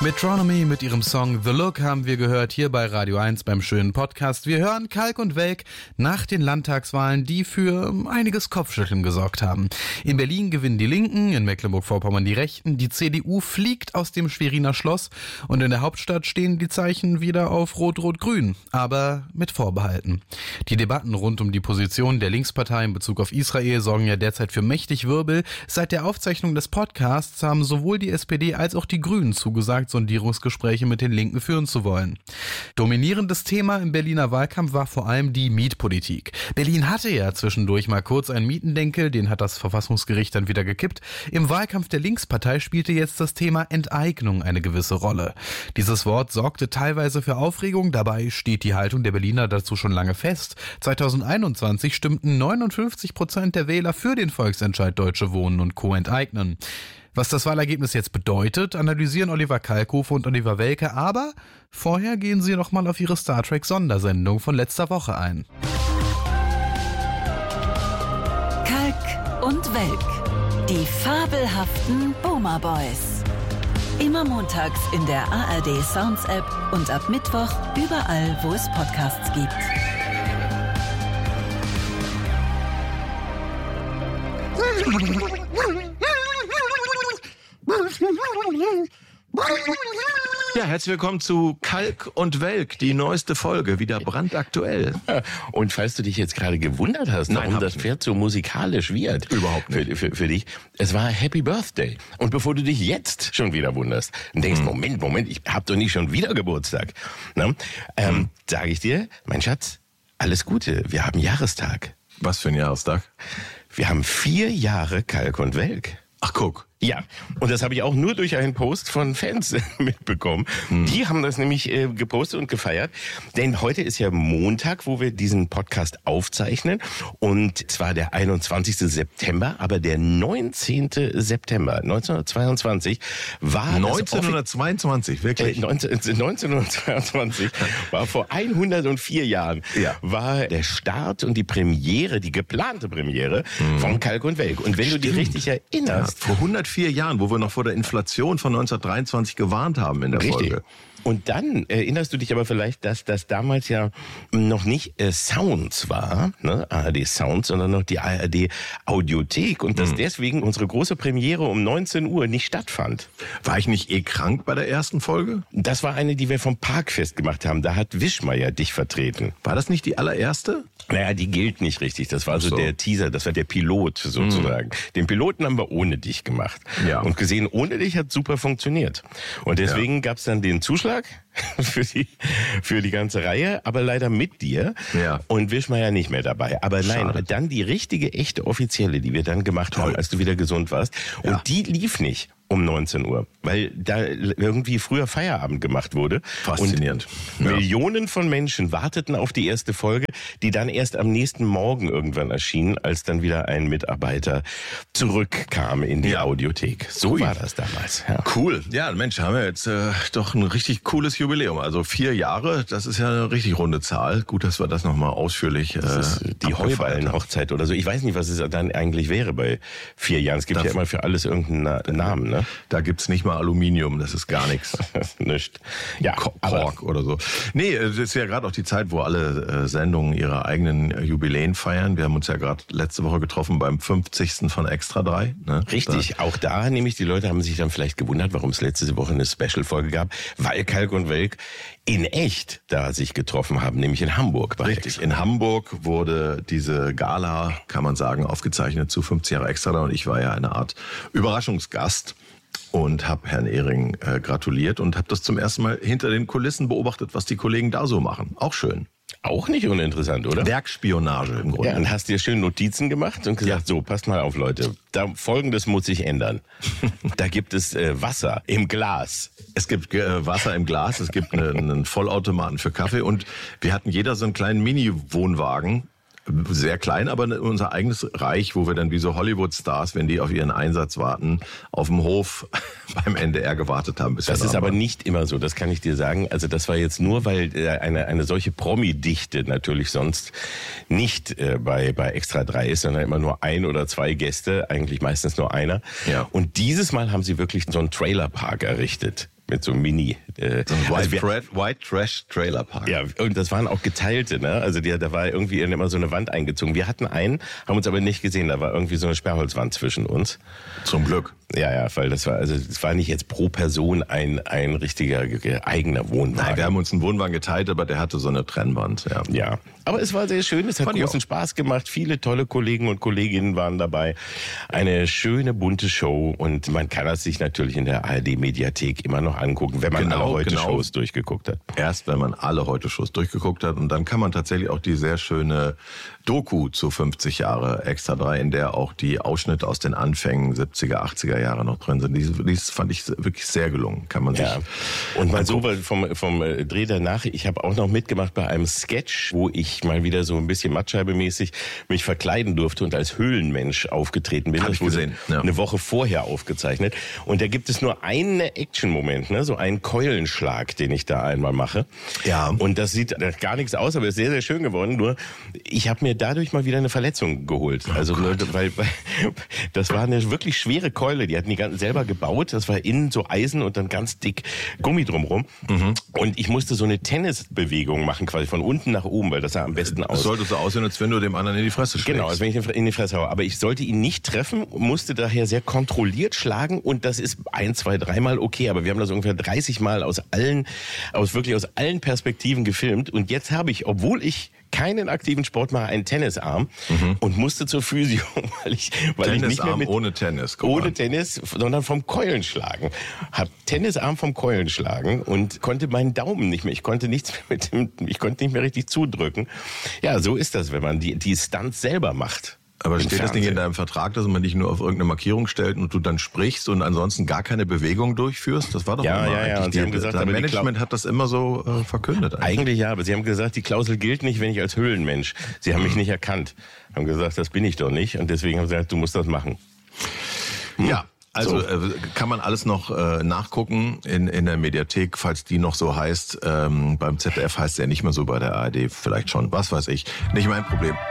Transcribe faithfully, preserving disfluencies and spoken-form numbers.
Metronomy mit ihrem Song The Look haben wir gehört hier bei Radio eins beim schönen Podcast. Wir hören Kalk und Welk nach den Landtagswahlen, die für einiges Kopfschütteln gesorgt haben. In Berlin gewinnen die Linken, in Mecklenburg-Vorpommern die Rechten, die C D U fliegt aus dem Schweriner Schloss und in der Hauptstadt stehen die Zeichen wieder auf Rot-Rot-Grün, aber mit Vorbehalten. Die Debatten rund um die Position der Linkspartei in Bezug auf Israel sorgen ja derzeit für mächtig Wirbel. Seit der Aufzeichnung des Podcasts haben sowohl die S P D als auch die Grünen zugesagt, Sondierungsgespräche mit den Linken führen zu wollen. Dominierendes Thema im Berliner Wahlkampf war vor allem die Mietpolitik. Berlin hatte ja zwischendurch mal kurz einen Mietendenkel, den hat das Verfassungsgericht dann wieder gekippt. Im Wahlkampf der Linkspartei spielte jetzt das Thema Enteignung eine gewisse Rolle. Dieses Wort sorgte teilweise für Aufregung, dabei steht die Haltung der Berliner dazu schon lange fest. zweitausendeinundzwanzig stimmten neunundfünfzig Prozent der Wähler für den Volksentscheid Deutsche Wohnen und Co. enteignen. Was das Wahlergebnis jetzt bedeutet, analysieren Oliver Kalkofe und Oliver Welke, aber vorher gehen sie nochmal auf ihre Star Trek-Sondersendung von letzter Woche ein. Kalk und Welk, die fabelhaften Boomer Boys. Immer montags in der A R D Sounds App und ab Mittwoch überall, wo es Podcasts gibt. Ja, herzlich willkommen zu Kalk und Welk, die neueste Folge, wieder brandaktuell. Und falls du dich jetzt gerade gewundert hast, Nein, warum das Pferd so musikalisch wird, Überhaupt nicht. Für, für, für dich, es war Happy Birthday. Und bevor du dich jetzt schon wieder wunderst und denkst, hm. Moment, Moment, ich hab doch nicht schon wieder Geburtstag, ne? ähm, hm. sage ich dir, mein Schatz, alles Gute, wir haben Jahrestag. Was für ein Jahrestag? Wir haben vier Jahre Kalk und Welk. Ach, guck. Ja, und das habe ich auch nur durch einen Post von Fans mitbekommen. Hm. Die haben das nämlich äh, gepostet und gefeiert. Denn heute ist ja Montag, wo wir diesen Podcast aufzeichnen. Und zwar der einundzwanzigsten September, aber der neunzehnten September neunzehnhundertzweiundzwanzig war neunzehnhundertzweiundzwanzig, das, wirklich? Äh, neunzehnhundertzweiundzwanzig war vor hundertvier Jahren, ja. war der Start und die Premiere, die geplante Premiere hm. von Kalk und Welk. Und wenn Stimmt. du dich richtig erinnerst... Ja, vor hundertvier Jahren, wo wir noch vor der Inflation von neunzehnhundertdreiundzwanzig gewarnt haben in der Richtig. Folge. Und dann erinnerst du dich aber vielleicht, dass das damals ja noch nicht äh, Sounds war, ne, A R D Sounds, sondern noch die A R D Audiothek und dass mhm. deswegen unsere große Premiere um neunzehn Uhr nicht stattfand. War ich nicht eh krank bei der ersten Folge? Das war eine, die wir vom Parkfest gemacht haben. Da hat Wischmeier dich vertreten. War das nicht die allererste? Naja, die gilt nicht richtig. Das war so, so der Teaser, das war der Pilot sozusagen. Mhm. Den Piloten haben wir ohne dich gemacht. Ja. Und gesehen, ohne dich hat super funktioniert. Und deswegen ja. gab's dann den Zuschlag für die, für die ganze Reihe, aber leider mit dir. Ja. Und Wischmeier nicht mehr dabei. Aber nein, Schade. Dann die richtige, echte, offizielle, die wir dann gemacht Toll. haben, als du wieder gesund warst. Und Ja. die lief nicht um neunzehn Uhr, weil da irgendwie früher Feierabend gemacht wurde. Faszinierend. Und Ja. Millionen von Menschen warteten auf die erste Folge, die dann erst am nächsten Morgen irgendwann erschien, als dann wieder ein Mitarbeiter zurückkam in die Ja. Audiothek. So Ui. war das damals. Ja. Cool. Ja, Mensch, haben wir jetzt äh, doch ein richtig cooles Jubiläum. Also vier Jahre, das ist ja eine richtig runde Zahl. Gut, dass wir das nochmal ausführlich äh, Das ist die Heuballenhochzeit oder so. Ich weiß nicht, was es dann eigentlich wäre bei vier Jahren. Es gibt Das- ja immer für alles irgendeinen Na- Namen, ne? Da gibt's nicht mal Aluminium, das ist gar nichts. Nicht. Ja, Ko- aber Kork oder so. Nee, es ist ja gerade auch die Zeit, wo alle äh, Sendungen ihre eigenen äh, Jubiläen feiern. Wir haben uns ja gerade letzte Woche getroffen beim fünfzigsten von Extra drei. Ne? richtig, auch da nämlich, die Leute haben sich dann vielleicht gewundert, warum es letzte Woche eine Special-Folge gab, weil Kalk und Welk in echt da sich getroffen haben, nämlich in Hamburg. Da, richtig, in Hamburg wurde diese Gala, kann man sagen, aufgezeichnet zu fünfzig Jahre Extra drei und ich war ja eine Art Überraschungsgast. Und habe Herrn Ehring äh, gratuliert und habe das zum ersten Mal hinter den Kulissen beobachtet, was die Kollegen da so machen. Auch schön. Auch nicht uninteressant, oder? Werkspionage im Grunde. Ja, und hast dir schön Notizen gemacht und gesagt, Ja. so, passt mal auf, Leute, da, Folgendes muss sich ändern. Da gibt es äh, Wasser im Glas. Es gibt äh, Wasser im Glas, es gibt eine, einen Vollautomaten für Kaffee und wir hatten jeder so einen kleinen Mini-Wohnwagen. Sehr klein, aber unser eigenes Reich, wo wir dann wie so Hollywood-Stars, wenn die auf ihren Einsatz warten, auf dem Hof beim N D R gewartet haben. Bis Das wir ist dran aber waren. nicht immer so, das kann ich dir sagen. Also das war jetzt nur, weil äh, eine eine solche Promi-Dichte natürlich sonst nicht äh, bei bei Extra drei ist, sondern immer nur ein oder zwei Gäste, eigentlich meistens nur einer. Ja. Und dieses Mal haben sie wirklich so einen Trailerpark errichtet. mit so einem Mini. Äh, so ein White, also wir, Tra- White Trash Trailer Park. Ja, und das waren auch geteilte, ne? Also die, da war irgendwie immer so eine Wand eingezogen. Wir hatten einen, haben uns aber nicht gesehen, da war irgendwie so eine Sperrholzwand zwischen uns. Zum Glück. Ja, ja, weil das war, also es war nicht jetzt pro Person ein, ein richtiger eigener Wohnwagen. Nein, wir haben uns einen Wohnwagen geteilt, aber der hatte so eine Trennwand, ja. Ja, aber es war sehr schön, es hat Fand ich großen auch. Spaß gemacht, viele tolle Kollegen und Kolleginnen waren dabei. Eine schöne, bunte Show und man kann das sich natürlich in der A R D-Mediathek immer noch angucken, wenn man Genau, alle heute genau. Shows durchgeguckt hat. Erst, wenn man alle Heute-Shows durchgeguckt hat und dann kann man tatsächlich auch die sehr schöne Doku zu fünfzig Jahre Extra drei, in der auch die Ausschnitte aus den Anfängen siebziger, achtziger Jahre noch drin sind. Dies, dies fand ich wirklich sehr gelungen, kann man sich Ja. Und mal so vom, vom Dreh danach, ich habe auch noch mitgemacht bei einem Sketch, wo ich mal wieder so ein bisschen Mattscheibe-mäßig mich verkleiden durfte und als Höhlenmensch aufgetreten bin. Hab Das ich wurde gesehen, ja. eine Woche vorher aufgezeichnet. Und da gibt es nur einen Action-Moment, ne? So einen Keulenschlag, den ich da einmal mache. Ja. Und das sieht gar nichts aus, aber ist sehr, sehr schön geworden. Nur, ich habe mir dadurch mal wieder eine Verletzung geholt. Also, ne, weil, weil das war eine wirklich schwere Keule. Die hatten die ganz selber gebaut. Das war innen so Eisen und dann ganz dick Gummi drumrum. Mhm. Und ich musste so eine Tennisbewegung machen, quasi von unten nach oben, weil das sah am besten aus. Das sollte so aussehen, als wenn du dem anderen in die Fresse schlägst. Genau, als wenn ich in die Fresse haue. Aber ich sollte ihn nicht treffen, musste daher sehr kontrolliert schlagen und das ist ein, zwei, dreimal okay. Aber wir haben das ungefähr dreißig Mal aus allen, aus wirklich aus allen Perspektiven gefilmt. Und jetzt habe ich, obwohl ich keinen aktiven Sport mache, einen Tennisarm mhm. und musste zur Physio, weil ich, weil ich nicht mehr mit ohne Tennis. ohne Tennis, sondern vom Keulen schlagen. Hab Tennisarm vom Keulen schlagen und konnte meinen Daumen nicht mehr. Ich konnte nichts mehr mit dem, ich konnte nicht mehr richtig zudrücken. Ja, so ist das, wenn man die, die Stunts selber macht. Aber Im steht das nicht Fernsehen. in deinem Vertrag, dass man dich nur auf irgendeine Markierung stellt und du dann sprichst und ansonsten gar keine Bewegung durchführst? Das war doch Ja, immer ja, ja. eigentlich Und sie die, haben gesagt, dein aber die Management hat das immer so äh, verkündet. Eigentlich. Eigentlich ja, aber sie haben gesagt, die Klausel gilt nicht, wenn ich als Höhlenmensch. Sie haben mich nicht erkannt. Haben gesagt, das bin ich doch nicht. Und deswegen haben sie gesagt, du musst das machen. Ja. Also So. äh, kann man alles noch äh, nachgucken in, in der Mediathek, falls die noch so heißt. Ähm, beim Z D F heißt es ja nicht mehr so, bei der A R D vielleicht schon. Was weiß ich. Nicht mein Problem.